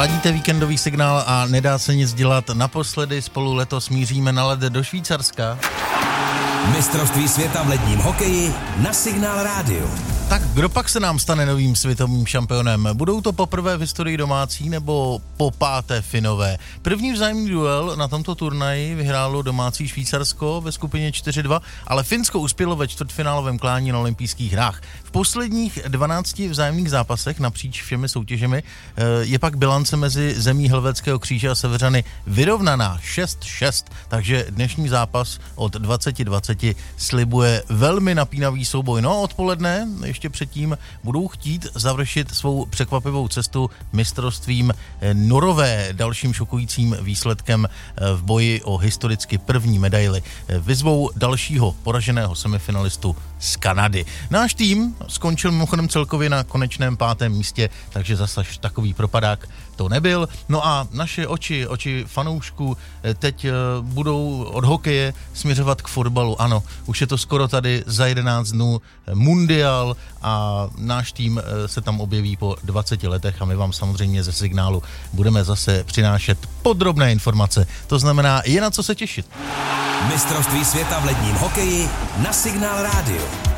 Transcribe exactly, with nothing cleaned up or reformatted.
Ladíte víkendový signál a nedá se nic dělat. Naposledy spolu letos míříme na led do Švýcarska. Mistrovství světa v ledním hokeji na Signál rádiu. Tak kdo pak se nám stane novým světovým šampionem? Budou to poprvé v historii domácí nebo po páté Finové? První vzájemný duel na tomto turnaji vyhrálo domácí Švýcarsko ve skupině čtyři dva, ale Finsko uspělo ve čtvrtfinálovém klání na olympijských hrách. V posledních dvanácti vzájemných zápasech napříč všemi soutěžemi je pak bilance mezi zemí Helvétského kříže a Severany vyrovnaná šest šest, takže dnešní zápas od dvacet dvacet slibuje velmi napínavý souboj. No a odpoledne ještě předtím budou chtít završit svou překvapivou cestu mistrovstvím Norové dalším šokujícím výsledkem v boji o historicky první medaili. Vyzvou dalšího poraženého semifinalistu z Kanady. Náš tým skončil mimochodem celkově na konečném pátém místě, takže zase takový propadák to nebyl. No a naše oči, oči fanoušků teď budou od hokeje směřovat k fotbalu. Ano, už je to skoro tady za jedenáct dnů mundial a náš tým se tam objeví po dvaceti letech a my vám samozřejmě ze Signálu budeme zase přinášet podrobné informace. To znamená, je na co se těšit. Mistrovství světa v ledním hokeji na Signál rádiu.